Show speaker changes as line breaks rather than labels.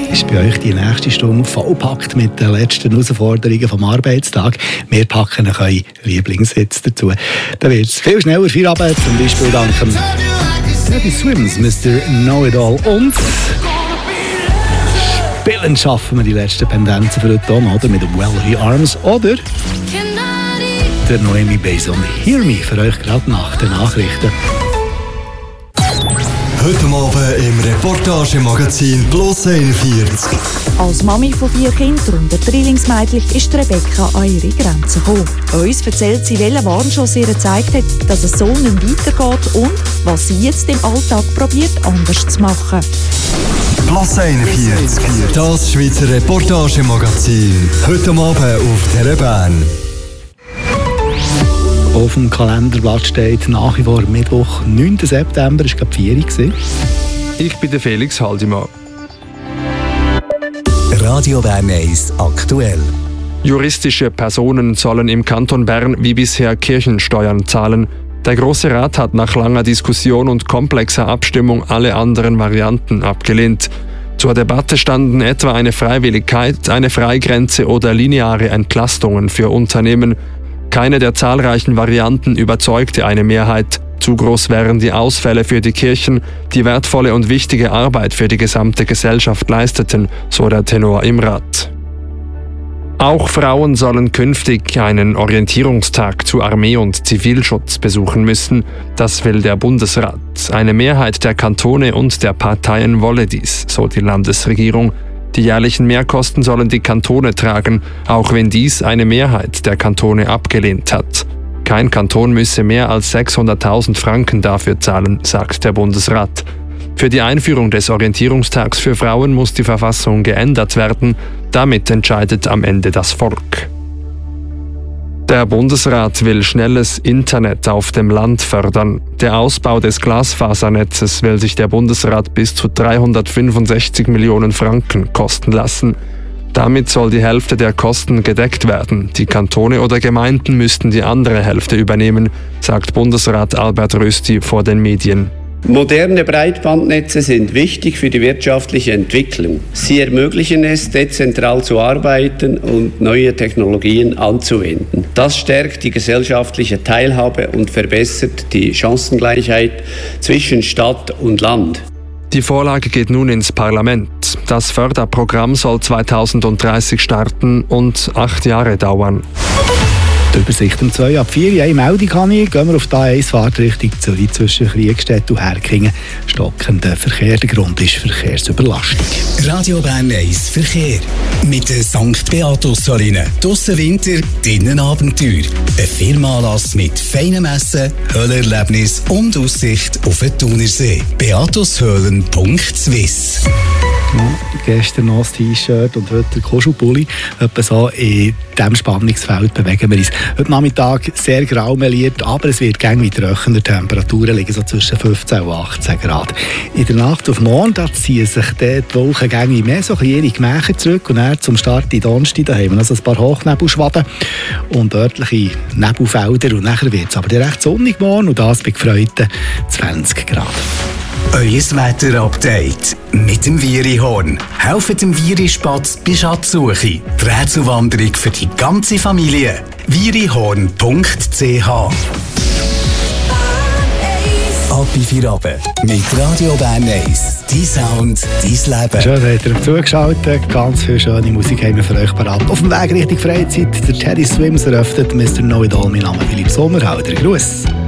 ist bei euch die nächste Stunde vollpackt mit den letzten Herausforderungen vom Arbeitstag. Wir packen noch eure Lieblingshits dazu. Da wird es viel schneller Feierabend, zum Beispiel dank Teddy Swims, Mr. Know-It-All. Und spielen schaffen wir die letzten Pendenzen für heute Ton, oder? Mit dem Wellery Arms oder der Noemi Bass und Hear Me für euch gerade nach den Nachrichten.
Heute Abend im Reportagemagazin Plus 41.
Als Mami von 4 Kindern und ein Drillingsmädchen ist Rebecca an ihre Grenzen gekommen. Uns erzählt sie, welchen Warnschuss ihr gezeigt hat, dass es so nicht weitergeht und was sie jetzt im Alltag probiert, anders zu machen.
Plus 41, das Schweizer Reportagemagazin. Heute Abend auf Telebahn.
Auf dem Kalenderblatt steht nach wie vor Mittwoch, 9. September, das war gerade 4 Uhr.
Ich bin der Felix Haldimann.
Radio Bern 1 aktuell.
Juristische Personen sollen im Kanton Bern wie bisher Kirchensteuern zahlen. Der Grosse Rat hat nach langer Diskussion und komplexer Abstimmung alle anderen Varianten abgelehnt. Zur Debatte standen etwa eine Freiwilligkeit, eine Freigrenze oder lineare Entlastungen für Unternehmen. Keine der zahlreichen Varianten überzeugte eine Mehrheit. Zu groß wären die Ausfälle für die Kirchen, die wertvolle und wichtige Arbeit für die gesamte Gesellschaft leisteten, so der Tenor im Rat. Auch Frauen sollen künftig einen Orientierungstag zu Armee und Zivilschutz besuchen müssen. Das will der Bundesrat. Eine Mehrheit der Kantone und der Parteien wolle dies, so die Landesregierung. Die jährlichen Mehrkosten sollen die Kantone tragen, auch wenn dies eine Mehrheit der Kantone abgelehnt hat. Kein Kanton müsse mehr als 600.000 Franken dafür zahlen, sagt der Bundesrat. Für die Einführung des Orientierungstags für Frauen muss die Verfassung geändert werden. Damit entscheidet am Ende das Volk. Der Bundesrat will schnelles Internet auf dem Land fördern. Der Ausbau des Glasfasernetzes will sich der Bundesrat bis zu 365 Millionen Franken kosten lassen. Damit soll die Hälfte der Kosten gedeckt werden. Die Kantone oder Gemeinden müssten die andere Hälfte übernehmen, sagt Bundesrat Albert Rösti vor den Medien.
Moderne Breitbandnetze sind wichtig für die wirtschaftliche Entwicklung. Sie ermöglichen es, dezentral zu arbeiten und neue Technologien anzuwenden. Das stärkt die gesellschaftliche Teilhabe und verbessert die Chancengleichheit zwischen Stadt und Land.
Die Vorlage geht nun ins Parlament. Das Förderprogramm soll 2030 starten und 8 Jahre dauern.
Die Übersicht um 2 ab 4 eine Meldung habe ich. Gehen wir auf die A1 Fahrtrichtung Zürich zwischen Kriegstedt und Herkingen. Stockender Verkehr, der Grund ist Verkehrsüberlastung.
Radio Bern 1 Verkehr. Mit der St. Beatus-Saline. Draussen Winter, drinnen Abenteuer. Ein Firmenanlass mit feinem Essen, Höhlerlebnis und Aussicht auf den Thunersee. beatushöhlen.swiss.
Ja, gestern noch das T-Shirt und heute der Kuschelpulli. Etwa so in diesem Spannungsfeld bewegen wir uns. Heute Nachmittag sehr grau meliert, aber es wird gängig mit trockener Temperaturen liegen so zwischen 15 und 18 Grad. In der Nacht auf morgen ziehen sich die Wolkengänge mehr so in ihre Gemächer zurück und dann zum Start in Donnerstag, da haben wir also ein paar Hochnebelschwaden und örtliche Nebelfelder und nachher wird es aber recht sonnig morgen und das bei gefreuten 20 Grad.
Euer Wetter-Update mit dem Wierihorn. Helft dem Wierispatz bei Schatzsuche. Die Rätselwanderung für die ganze Familie. wierihorn.ch. Ab in Feierabend mit Radio Bern 1. Dein Sound, dein Leben.
Schön, habt ihr zugeschaltet. Ganz viel schöne Musik haben wir für euch parat. Auf dem Weg Richtung Freizeit. Der Teddy Swims eröffnet Mr. Know-It-All. Mein Name ist Philipp Sommerhalder. Gruß.